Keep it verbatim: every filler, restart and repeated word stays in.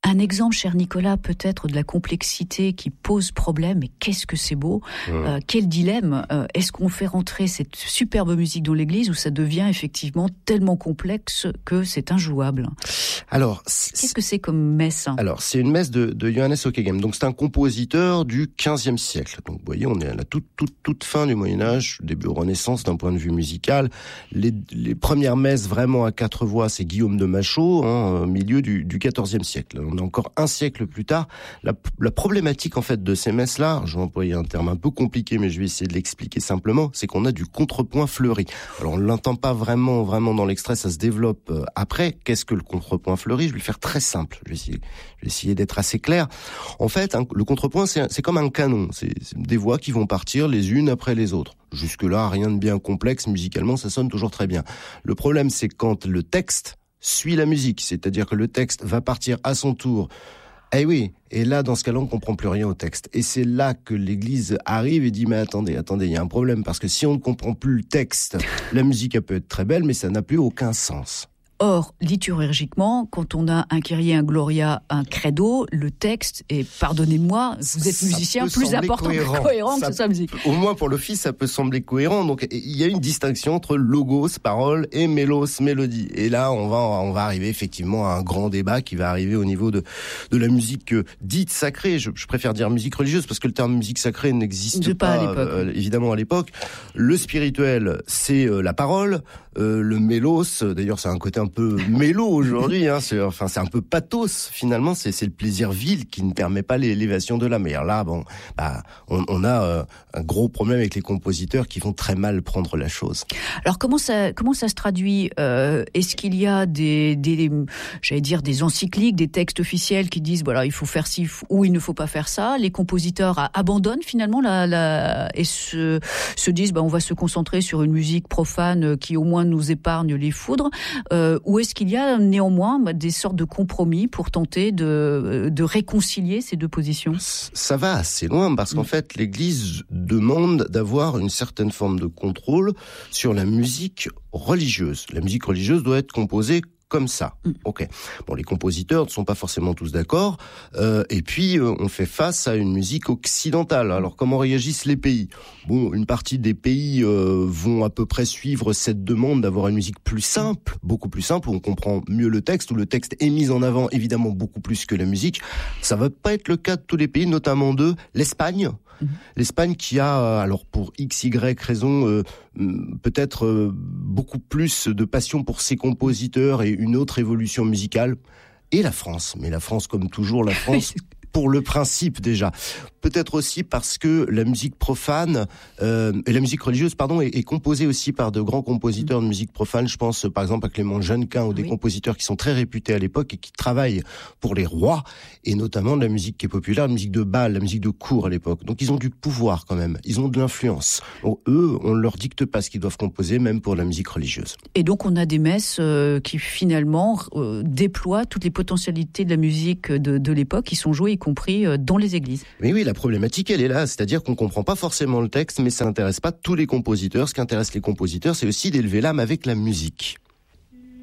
Un exemple, cher Nicolas, peut-être de la complexité qui pose problème, mais qu'est-ce que c'est beau, mmh. euh, quel dilemme, euh, est-ce qu'on fait rentrer cette superbe musique dans l'église ou ça devient effectivement tellement complexe que c'est injouable? Alors, qu'est-ce que c'est comme messe? Alors, c'est une messe de, de Johannes Ockeghem, donc c'est un compositeur du quinzième siècle, donc vous voyez, on est à la toute, toute, toute fin du Moyen-Âge, début Renaissance d'un point de vue musical. Les, les premières messes vraiment à quatre voix, c'est Guillaume de Machaut, hein, au milieu du, du quatorzième siècle. On est encore un siècle plus tard. La, la problématique en fait de ces messes-là, je vais employer un terme un peu compliqué, mais je vais essayer de l'expliquer simplement, c'est qu'on a du contrepoint fleuri. Alors on ne l'entend pas vraiment, vraiment dans l'extrait, ça se développe euh, après. Qu'est-ce que le contrepoint fleuri? Je vais le faire très simple. Je vais essayer, je vais essayer d'être assez clair. En fait, hein, le contrepoint, c'est, c'est comme un canon. C'est, c'est des voix qui vont partir les unes après les autres. Jusque-là, rien de bien complexe. Musicalement, ça sonne toujours très bien. Le problème, c'est quand le texte suit la musique, c'est-à-dire que le texte va partir à son tour. Eh oui, et là, dans ce cas-là, on ne comprend plus rien au texte. Et c'est là que l'Église arrive et dit, mais attendez, attendez, il y a un problème, parce que si on ne comprend plus le texte, la musique, elle peut être très belle, mais ça n'a plus aucun sens. Or, liturgiquement, quand on a un Kyrie, un Gloria, un credo, le texte, et pardonnez-moi, vous êtes musicien, plus important cohérent. que cohérent ça, que ce soit musique. Au moins pour l'office, ça peut sembler cohérent. Donc, il y a une distinction entre logos, parole, et mélos, mélodie. Et là, on va, on va arriver effectivement à un grand débat qui va arriver au niveau de, de la musique dite sacrée. Je, je préfère dire musique religieuse parce que le terme musique sacrée n'existe pas, pas à l'époque. Euh, évidemment à l'époque. Le spirituel, c'est euh, la parole. Euh, le mélos, d'ailleurs, c'est un côté un peu mélo aujourd'hui, hein, c'est, enfin, c'est un peu pathos, finalement, c'est, c'est le plaisir vil qui ne permet pas l'élévation de l'âme. Et là, bon, bah, on, on a euh, un gros problème avec les compositeurs qui vont très mal prendre la chose. Alors, comment ça, comment ça se traduit? euh, Est-ce qu'il y a des, des, j'allais dire, des encycliques, des textes officiels qui disent, voilà, il faut faire ci ou il ne faut pas faire ça? Les compositeurs abandonnent finalement la, la, et se, se disent, bah, on va se concentrer sur une musique profane qui au moins nous épargne les foudres, euh, ou est-ce qu'il y a néanmoins bah, des sortes de compromis pour tenter de, de réconcilier ces deux positions? Ça va assez loin parce qu'en mmh. fait l'Église demande d'avoir une certaine forme de contrôle sur la musique religieuse. La musique religieuse doit être composée comme ça. Mm. Ok. Bon, les compositeurs ne sont pas forcément tous d'accord. Euh, et puis, euh, on fait face à une musique occidentale. Alors, comment réagissent les pays? Bon, une partie des pays euh, vont à peu près suivre cette demande d'avoir une musique plus simple, beaucoup plus simple, où on comprend mieux le texte, où le texte est mis en avant, évidemment, beaucoup plus que la musique. Ça va pas être le cas de tous les pays, notamment de l'Espagne. Mmh. L'Espagne qui a, alors pour X, Y raison, euh, peut-être euh, beaucoup plus de passion pour ses compositeurs et une autre évolution musicale. Et la France, mais la France comme toujours, la France pour le principe déjà. Peut-être aussi parce que la musique profane, euh, et la musique religieuse, pardon, est, est composée aussi par de grands compositeurs de musique profane. Je pense par exemple à Clément Jeannequin ou des oui. compositeurs qui sont très réputés à l'époque et qui travaillent pour les rois, et notamment de la musique qui est populaire, la musique de bal, la musique de cour à l'époque. Donc ils ont du pouvoir quand même, ils ont de l'influence. Donc, eux, on ne leur dicte pas ce qu'ils doivent composer, même pour la musique religieuse. Et donc on a des messes euh, qui finalement euh, déploient toutes les potentialités de la musique de, de l'époque qui sont jouées y compris euh, dans les églises. Mais oui, la problématique, elle est là, c'est-à-dire qu'on comprend pas forcément le texte, mais ça n'intéresse pas tous les compositeurs. Ce qui intéresse les compositeurs, c'est aussi d'élever l'âme avec la musique.